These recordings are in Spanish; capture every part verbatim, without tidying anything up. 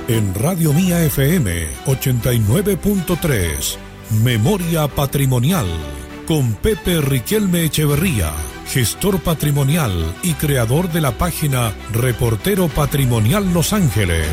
En Radio Mía F M ochenta y nueve punto tres, Memoria Patrimonial, con Pepe Riquelme Echeverría, gestor patrimonial y creador de la página Reportero Patrimonial Los Ángeles.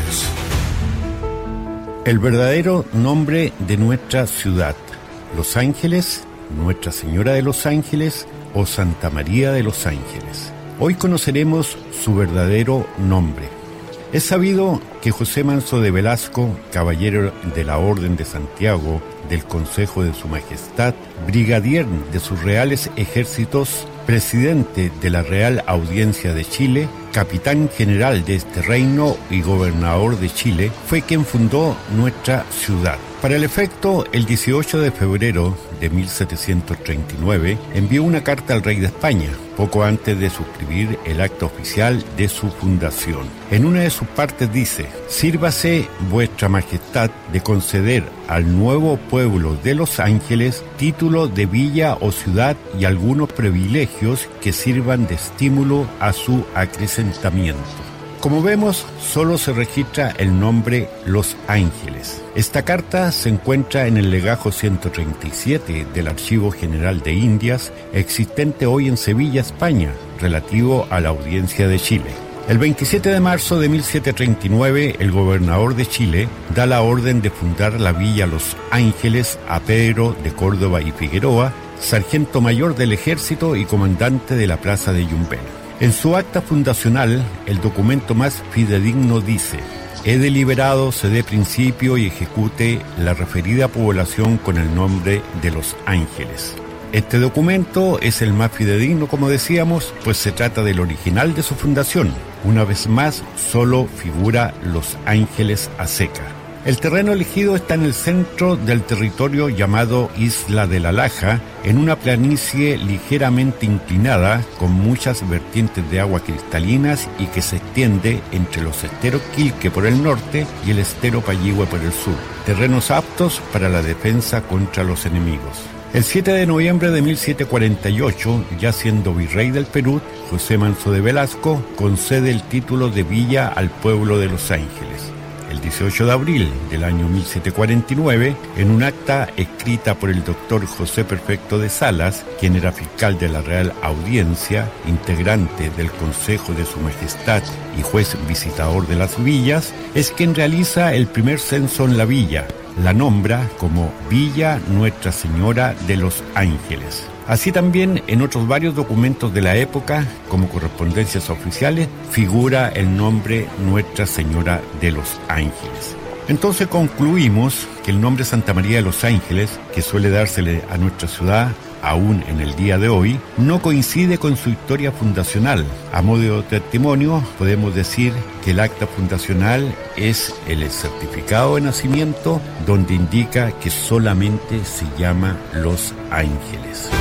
El verdadero nombre de nuestra ciudad: Los Ángeles, Nuestra Señora de los Ángeles o Santa María de los Ángeles. Hoy conoceremos su verdadero nombre. Es sabido que José Manso de Velasco, caballero de la Orden de Santiago, del Consejo de Su Majestad, brigadier de sus reales ejércitos, presidente de la Real Audiencia de Chile, capitán general de este reino y gobernador de Chile, fue quien fundó nuestra ciudad. Para el efecto, el dieciocho de febrero de mil setecientos treinta y nueve envió una carta al rey de España, poco antes de suscribir el acta oficial de su fundación. En una de sus partes dice: «Sírvase vuestra majestad de conceder al nuevo pueblo de Los Ángeles título de villa o ciudad y algunos privilegios que sirvan de estímulo a su acrecentamiento». Como vemos, solo se registra el nombre Los Ángeles. Esta carta se encuentra en el legajo ciento treinta y siete del Archivo General de Indias, existente hoy en Sevilla, España, relativo a la Audiencia de Chile. El veintisiete de marzo de mil setecientos treinta y nueve, el gobernador de Chile da la orden de fundar la villa Los Ángeles a Pedro de Córdoba y Figueroa, sargento mayor del ejército y comandante de la plaza de Yumbel. En su acta fundacional, el documento más fidedigno dice: «He deliberado se dé principio y ejecute la referida población con el nombre de Los Ángeles». Este documento es el más fidedigno, como decíamos, pues se trata del original de su fundación. Una vez más, solo figura Los Ángeles a seca. El terreno elegido está en el centro del territorio llamado Isla de la Laja, en una planicie ligeramente inclinada, con muchas vertientes de agua cristalinas y que se extiende entre los esteros Quilque por el norte y el estero Payihue por el sur. Terrenos aptos para la defensa contra los enemigos. El siete de noviembre de mil setecientos cuarenta y ocho, ya siendo virrey del Perú, José Manso de Velasco concede el título de villa al pueblo de Los Ángeles. El dieciocho de abril del año mil setecientos cuarenta y nueve, en un acta escrita por el doctor José Perfecto de Salas, quien era fiscal de la Real Audiencia, integrante del Consejo de Su Majestad y juez visitador de las villas, es quien realiza el primer censo en la villa. La nombra como Villa Nuestra Señora de los Ángeles. Así también en otros varios documentos de la época, como correspondencias oficiales, figura el nombre Nuestra Señora de los Ángeles. Entonces concluimos que el nombre Santa María de los Ángeles, que suele dársele a nuestra ciudad aún en el día de hoy, no coincide con su historia fundacional. A modo de testimonio, podemos decir que el acta fundacional es el certificado de nacimiento, donde indica que solamente se llama Los Ángeles.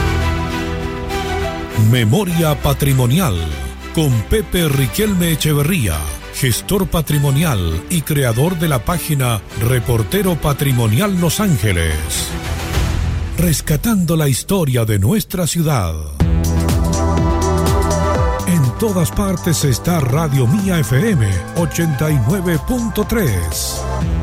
Memoria Patrimonial, con Pepe Riquelme Echeverría, gestor patrimonial y creador de la página Reportero Patrimonial Los Ángeles. Rescatando la historia de nuestra ciudad. En todas partes está Radio Mía F M ochenta y nueve punto tres.